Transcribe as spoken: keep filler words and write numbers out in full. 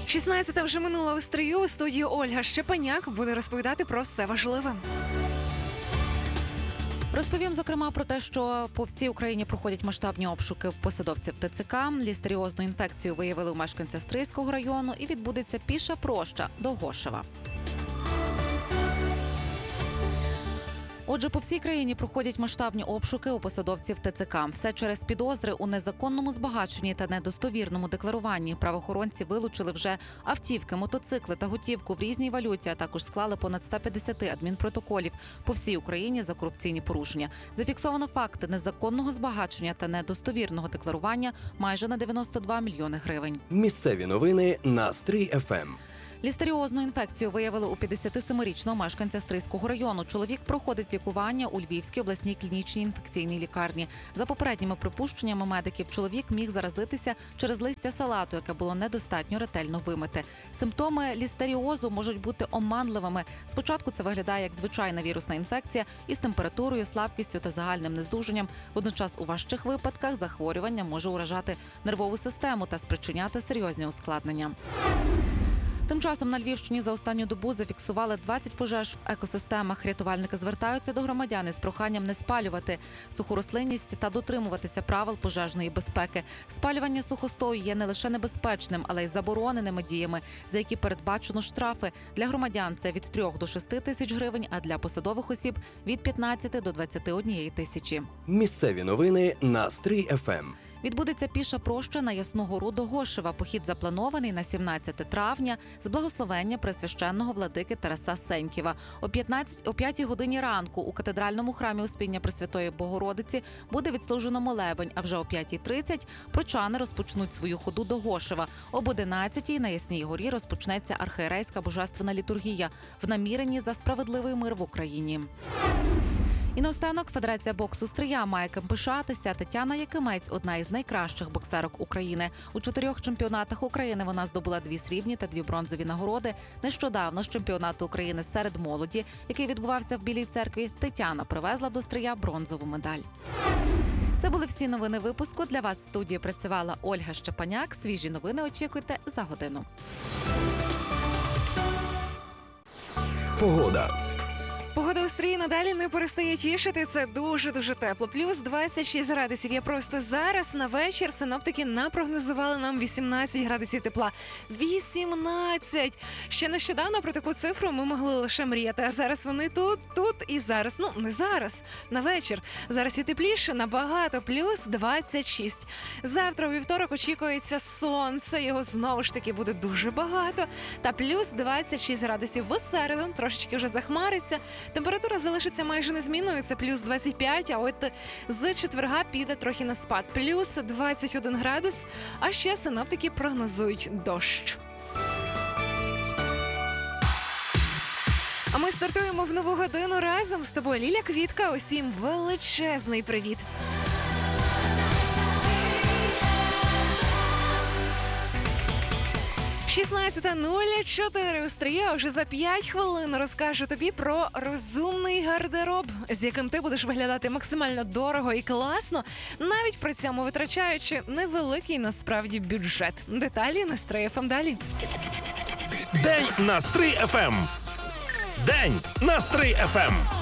шістнадцята вже минула у стрию. У студії Ольга Щепаняк буде розповідати про все важливе. Розповім, зокрема, про те, що по всій Україні проходять масштабні обшуки посадовців ТЦК. Лістеріозну інфекцію виявили у мешканця Стрийського району і відбудеться піша проща до Гошева. Отже, по всій країні проходять масштабні обшуки у посадовців ТЦК. Все через підозри у незаконному збагаченні та недостовірному декларуванні. Правоохоронці вилучили вже автівки, мотоцикли та готівку в різній валюті, а також склали понад сто п'ятдесят адмінпротоколів по всій Україні за корупційні порушення. Зафіксовано факти незаконного збагачення та недостовірного декларування майже на дев'яносто два мільйони гривень. Місцеві новини на Стрий еф ем. Лістеріозну інфекцію виявили у п'ятдесятисемирічного мешканця Стрийського району. Чоловік проходить лікування у Львівській обласній клінічній інфекційній лікарні. За попередніми припущеннями медиків, чоловік міг заразитися через листя салату, яке було недостатньо ретельно вимите. Симптоми лістеріозу можуть бути оманливими. Спочатку це виглядає як звичайна вірусна інфекція із температурою, слабкістю та загальним нездужанням. Водночас у важчих випадках захворювання може уражати нервову систему та спричиняти серйозні ускладнення. Тим часом на Львівщині за останню добу зафіксували двадцять пожеж в екосистемах. Рятувальники звертаються до громадян із проханням не спалювати суху рослинність та дотримуватися правил пожежної безпеки. Спалювання сухостою є не лише небезпечним, але й забороненими діями, за які передбачено штрафи. Для громадян це від трьох до шести тисяч гривень, а для посадових осіб – від п'ятнадцяти до двадцяти однієї тисячі. Місцеві новини на Стрий еф ем. Відбудеться піша проща на Ясну Гору до Гошева. Похід запланований на сімнадцяте травня з благословення Пресвященного владики Тараса Сеньківа. О п'ятнадцятій, о п'ятій годині ранку у катедральному храмі Успіння Пресвятої Богородиці буде відслужено молебень, а вже о п'ятій тридцять прочани розпочнуть свою ходу до Гошева. Об одинадцятій на Ясній Горі розпочнеться архієрейська божественна літургія в наміренні за справедливий мир в Україні. І наостанок Федерація боксу Стрия має ким пишатися. Тетяна Якимець – одна із найкращих боксерок України. У чотирьох чемпіонатах України вона здобула дві срібні та дві бронзові нагороди. Нещодавно з чемпіонату України серед молоді, який відбувався в Білій церкві, Тетяна привезла до Стрия бронзову медаль. Це були всі новини випуску. Для вас в студії працювала Ольга Щепаняк. Свіжі новини очікуйте за годину. Погода. Погода у Стрії надалі не перестає тішити. Це дуже-дуже тепло. Плюс двадцять шість градусів є просто зараз. На вечір синоптики напрогнозували нам вісімнадцять градусів тепла. вісімнадцять! Ще нещодавно про таку цифру ми могли лише мріяти. А зараз вони тут, тут і зараз. Ну, не зараз, на вечір. Зараз і тепліше набагато. Плюс двадцять шість. Завтра у вівторок очікується сонце. Його знову ж таки буде дуже багато. Та плюс двадцять шість градусів. В середу трошечки вже захмариться. Температура залишиться майже незмінною, це плюс двадцять п'ять, а от з четверга піде трохи на спад. Плюс двадцять один градус, а ще синоптики прогнозують дощ. А ми стартуємо в нову годину разом з тобою. Ліля Квітка, усім величезний привіт! шістнадцята нуль чотири у Стрії. Вже за п'ять хвилин розкажу тобі про розумний гардероб, з яким ти будеш виглядати максимально дорого і класно, навіть при цьому витрачаючи невеликий насправді бюджет. Деталі на Стрий еф ем далі. День на Стрий еф ем. День на Стрий еф ем.